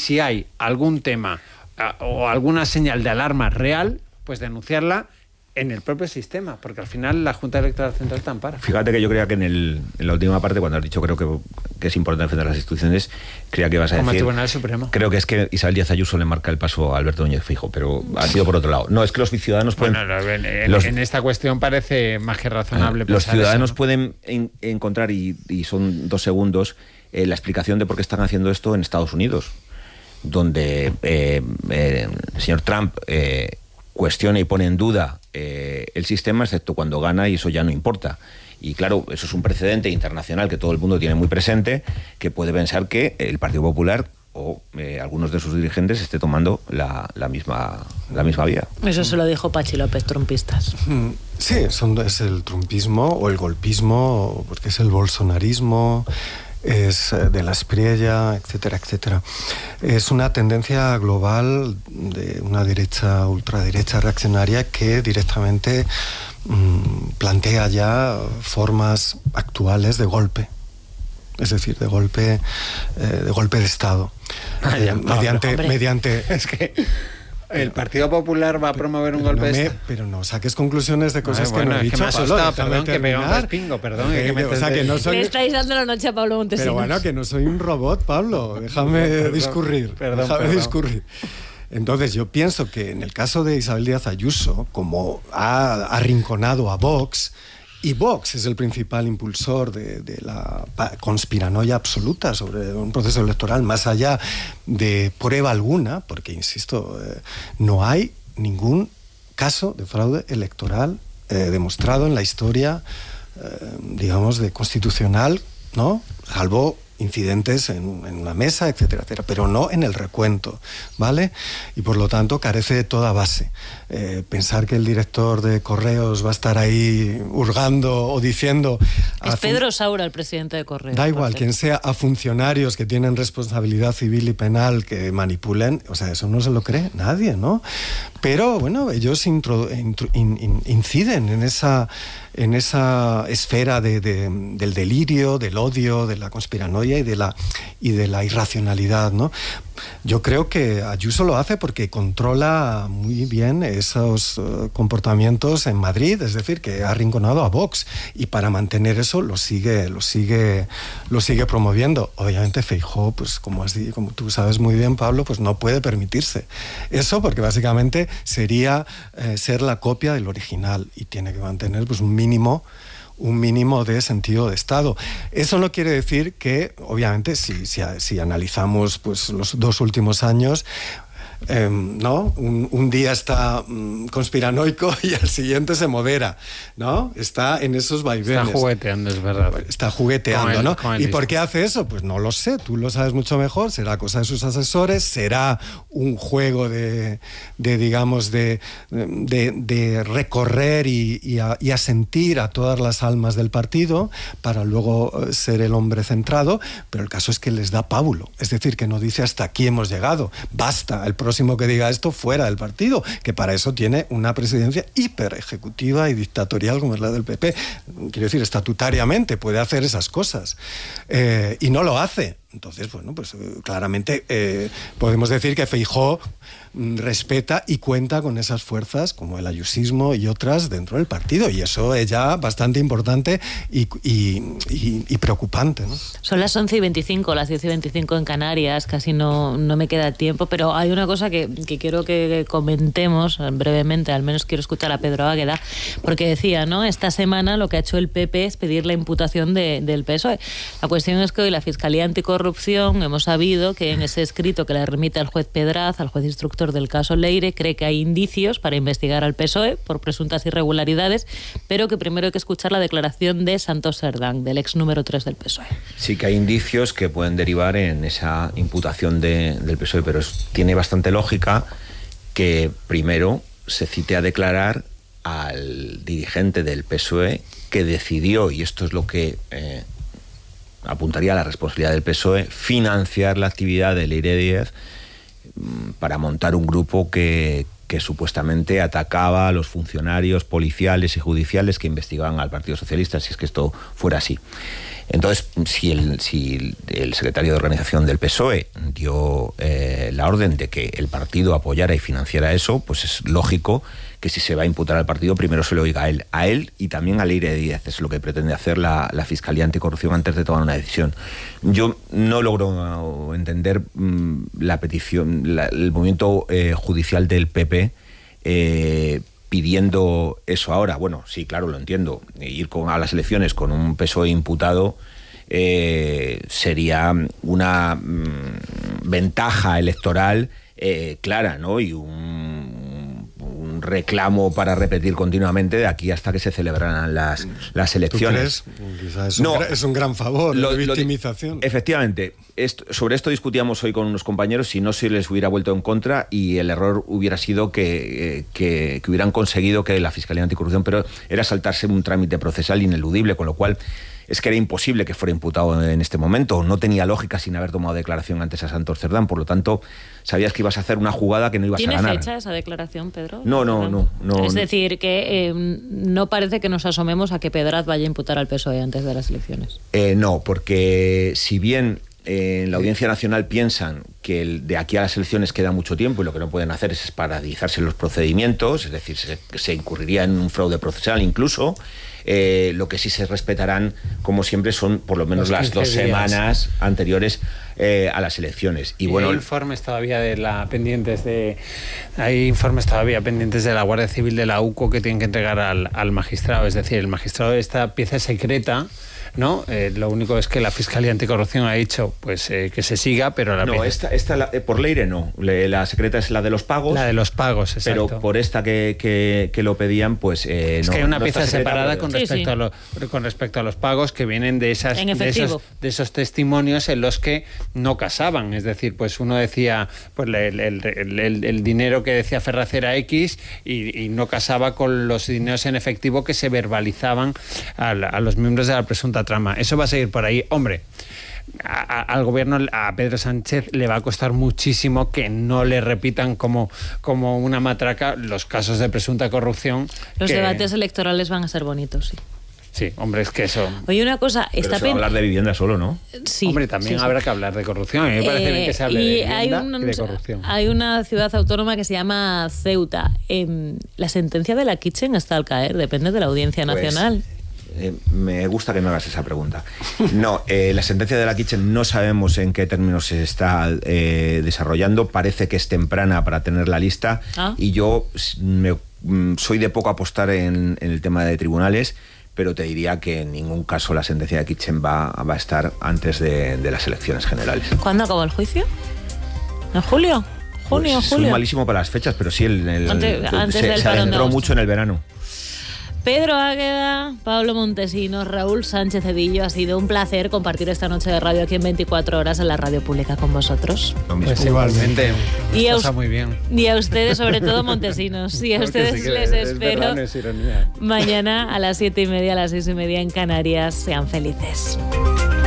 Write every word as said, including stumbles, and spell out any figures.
si hay algún tema uh, o alguna señal de alarma real, pues denunciarla en el propio sistema, porque al final la Junta Electoral Central te ampara. Fíjate que yo creía que en, el, en la última parte, cuando has dicho creo que, que es importante defender las instituciones, creía que ibas a Como decir... el Tribunal Supremo. Creo que es que Isabel Díaz Ayuso le marca el paso a Alberto Núñez Feijóo, pero ha sido por otro lado. No, es que los ciudadanos pueden... Bueno, en, en, los, en esta cuestión parece más que razonable. Eh, los ciudadanos eso, ¿no? pueden en, encontrar, y, y son dos segundos, eh, la explicación de por qué están haciendo esto en Estados Unidos, donde eh, eh, el señor Trump... Eh, cuestiona y pone en duda eh, el sistema, excepto cuando gana, y eso ya no importa. Y claro, eso es un precedente internacional que todo el mundo tiene muy presente, que puede pensar que el Partido Popular o eh, algunos de sus dirigentes esté tomando la, la, misma, la misma vía. Eso se lo dijo Pachi López, trumpistas. Sí, son, es el trumpismo o el golpismo, porque es el bolsonarismo, es de la espriella, etcétera, etcétera. Es una tendencia global de una derecha, ultraderecha reaccionaria que directamente mmm, plantea ya formas actuales de golpe. Es decir, de golpe, eh, de golpe de Estado. Ah, ya, eh, mediante, hombre. mediante... Es que... ¿El Partido Popular va a promover un golpe no me, de Estado? Pero no saques conclusiones de cosas Ay, que bueno, no he es dicho. que me ha asustado, Pablo, perdón, que me terminar. un respingo, perdón. Eh, que me o sea, que no soy... Le estáis dando la noche a Pablo Montesinos. Pero bueno, que no soy un robot, Pablo. Déjame perdón, discurrir. Perdón, déjame perdón. discurrir. Entonces, yo pienso que en el caso de Isabel Díaz Ayuso, como ha arrinconado a Vox, y Vox es el principal impulsor de, de la conspiranoia absoluta sobre un proceso electoral, más allá de prueba alguna, porque, insisto, eh, no hay ningún caso de fraude electoral eh, demostrado en la historia, eh, digamos, de constitucional, ¿no? Salvo incidentes en, en una mesa, etcétera, etcétera, pero no en el recuento, ¿vale? Y por lo tanto carece de toda base. Eh, pensar que el director de Correos va a estar ahí hurgando o diciendo... Es Pedro Saura el presidente de Correos. Da igual, quien sea, a funcionarios que tienen responsabilidad civil y penal que manipulen, o sea, eso no se lo cree nadie, ¿no? Pero, bueno, ellos intro, intro, in, in, inciden en esa... en esa esfera de, de, del delirio, del odio, de la conspiranoia y de la, y de la irracionalidad, ¿no? Yo creo que Ayuso lo hace porque controla muy bien esos uh, comportamientos en Madrid, es decir, que ha arrinconado a Vox, y para mantener eso lo sigue, lo sigue, lo sigue promoviendo. Obviamente Feijóo, pues como, has, como tú sabes muy bien, Pablo, pues no puede permitirse eso, porque básicamente sería eh, ser la copia del original, y tiene que mantener pues un mínimo un mínimo de sentido de Estado. Eso no quiere decir que, obviamente, si, si, si analizamos pues, los dos últimos años, eh, ¿no? Un, un día está mm, conspiranoico y al siguiente se modera, ¿no? Está en esos vaivenes. Está jugueteando, es verdad. Está jugueteando, el, ¿no? ¿Y disco. por qué hace eso? Pues no lo sé, tú lo sabes mucho mejor, será cosa de sus asesores, será un juego de, de digamos, de, de, de recorrer y, y, a, y asentir a todas las almas del partido para luego ser el hombre centrado, pero el caso es que les da pábulo, es decir, que no dice hasta aquí hemos llegado, basta, el próximo que diga esto fuera del partido, que para eso tiene una presidencia hiper ejecutiva y dictatorial como es la del P P. Quiero decir, estatutariamente puede hacer esas cosas, eh, y no lo hace. Entonces, bueno, pues claramente eh, podemos decir que Feijóo respeta y cuenta con esas fuerzas como el ayusismo y otras dentro del partido, y eso es ya bastante importante y, y, y, y preocupante, ¿no? Son las once y veinticinco, las diez y veinticinco en Canarias, casi no, no me queda tiempo, pero hay una cosa que, que quiero que comentemos brevemente, al menos quiero escuchar a Pedro Águeda, porque decía, ¿no? Esta semana lo que ha hecho el P P es pedir la imputación de, del P S O E. La cuestión es que hoy la Fiscalía Anticorrupción hemos sabido que en ese escrito que le remite al juez Pedraz, al juez instructor del caso Leire, cree que hay indicios para investigar al P S O E por presuntas irregularidades, pero que primero hay que escuchar la declaración de Santos Serdán, del ex número tres del P S O E. Sí que hay indicios que pueden derivar en esa imputación de, del P S O E, pero es, tiene bastante lógica que primero se cite a declarar al dirigente del P S O E que decidió, y esto es lo que eh, apuntaría a la responsabilidad del P S O E, financiar la actividad de Leire Díaz para montar un grupo que, que supuestamente atacaba a los funcionarios policiales y judiciales que investigaban al Partido Socialista, si es que esto fuera así. Entonces, si el, si el secretario de organización del P S O E dio eh, la orden de que el partido apoyara y financiara eso, pues es lógico que si se va a imputar al partido, primero se le oiga a él, a él y también a Leire Díaz. Es lo que pretende hacer la, la Fiscalía Anticorrupción antes de tomar una decisión. Yo no logro entender mmm, la petición, la, el movimiento eh, judicial del P P eh, pidiendo eso ahora. Bueno, sí, claro, lo entiendo. Ir con, a las elecciones con un P S O E imputado eh, sería una mmm, ventaja electoral eh, clara, ¿no? Y un, un reclamo para repetir continuamente de aquí hasta que se celebraran las, las elecciones. ¿Tú crees? Quizás es, no, un, es un gran favor, lo, de victimización. Lo, efectivamente. Esto, sobre esto discutíamos hoy con unos compañeros si no se les hubiera vuelto en contra y el error hubiera sido que, que, que hubieran conseguido que la Fiscalía Anticorrupción, pero era saltarse un trámite procesal ineludible, con lo cual es que era imposible que fuera imputado en este momento. No tenía lógica sin haber tomado declaración antes a Santos Cerdán, por lo tanto sabías que ibas a hacer una jugada que no ibas a ganar. ¿Tiene fecha esa declaración, Pedro? No, no, no. no es decir, que eh, no parece que nos asomemos a que Pedraz vaya a imputar al P S O E antes de las elecciones. Eh, no, porque si bien Eh, en la Audiencia Nacional piensan que el, de aquí a las elecciones queda mucho tiempo y lo que no pueden hacer es paralizarse los procedimientos, es decir, se, se incurriría en un fraude procesal incluso. Eh, lo que sí se respetarán, como siempre, son por lo menos las dos días. semanas anteriores eh, a las elecciones. Y, y bueno, hay informes todavía de la pendientes de hay informes todavía pendientes de la Guardia Civil de la U C O que tienen que entregar al, al magistrado, es decir, el magistrado de esta pieza secreta. ¿No? Eh, lo único es que la Fiscalía Anticorrupción ha dicho pues eh, que se siga, pero la no, pieza... esta, esta la, eh, por Leire no. Le, la secreta es la de los pagos. La de los pagos, exacto. Pero por esta que, que, que lo pedían, pues eh, es no. que hay una no pieza secreta, separada pero... con, sí, respecto sí. A lo, con respecto a los pagos que vienen de esas en de esos, de esos testimonios en los que no casaban. Es decir, pues uno decía pues el, el, el, el, el dinero que decía Ferraz era X y, y no casaba con los dineros en efectivo que se verbalizaban a, la, a los miembros de la presunta trama. Eso va a seguir por ahí. Hombre, a, a, al gobierno, a Pedro Sánchez le va a costar muchísimo que no le repitan como, como una matraca los casos de presunta corrupción. Los que... debates electorales van a ser bonitos, sí. Sí, hombre, es que eso... Oye, una cosa... Pero está se va a hablar de vivienda solo, ¿no? Sí. Hombre, también sí, habrá sí. que hablar de corrupción. A mí me parece eh, bien que se hable de vivienda hay un, y de corrupción. Hay una ciudad autónoma que se llama Ceuta. Eh, la sentencia de la Kitchen está al caer, depende de la Audiencia Pues, Nacional. Eh, me gusta que me hagas esa pregunta. No, eh, la sentencia de la Kitchen no sabemos en qué términos se está eh, desarrollando. Parece que es temprana para tener la lista. ¿Ah? Y yo me, soy de poco apostar en, en el tema de tribunales, pero te diría que en ningún caso la sentencia de Kitchen va, va a estar antes de, de las elecciones generales. ¿Cuándo acabó el juicio? ¿En julio? ¿Junio? Pues ¿Julio? soy malísimo para las fechas, pero sí, el, el, Antes- el- antes se, del se parón de adentró agosto. mucho en el verano. Pedro Águeda, Pablo Montesinos, Raúl Sánchez Cedillo, ha sido un placer compartir esta noche de radio aquí en veinticuatro horas en la radio pública con vosotros. Lo mismo. Pues igualmente. Y a, Pasa us- muy bien. y a ustedes, sobre todo Montesinos, y a ustedes Porque sí que les es espero verdad, no es ironía. mañana a las siete y media, a las seis y media en Canarias. Sean felices.